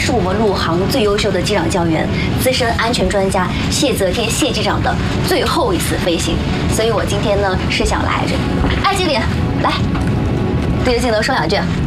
是我们陆航最优秀的机长教员、资深安全专家谢泽天谢机长的最后一次飞行，所以我今天呢是想来这，爱经理来对着镜头说2句。